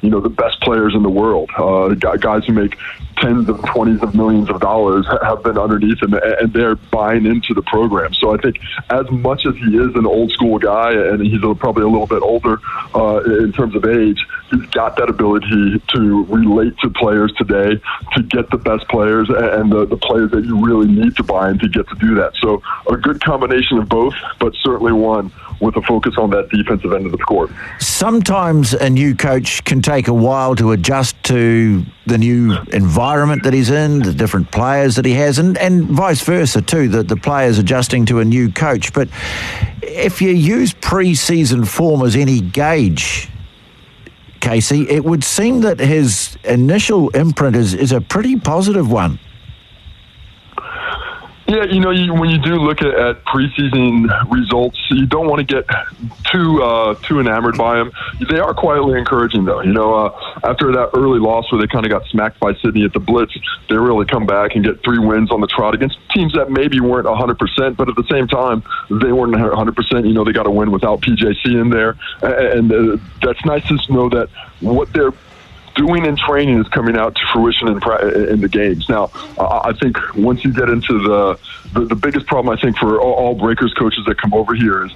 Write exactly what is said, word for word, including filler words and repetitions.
you know, the best players in the world, uh, guys who make tens of twenties of millions of dollars have been underneath him, and they're buying into the program. So I think as much as he is an old school guy, and he's probably a little bit older uh, in terms of age, he's got that ability to relate to players today, to get the best players and the, the players that you really need to buy in to get to do that. So a good combination of both, but certainly one with a focus on that defensive end of the court. Sometimes a new coach can take a while to adjust to the new environment that he's in, the different players that he has, and, and vice versa too, the, the players adjusting to a new coach. But if you use pre-season form as any gauge, Casey, it would seem that his initial imprint is, is a pretty positive one. Yeah, you know, you, when you do look at, at preseason results, you don't want to get too uh, too enamored by them. They are quietly encouraging, though. You know, uh, after that early loss where they kind of got smacked by Sydney at the Blitz, they really come back and get three wins on the trot against teams that maybe weren't one hundred percent, but at the same time, they weren't one hundred percent. You know, they got a win without P J C in there, and uh, that's nice to know that what they're doing in training is coming out to fruition in, in the games. Now, uh, I think once you get into the, the the biggest problem, I think, for all, all Breakers coaches that come over here is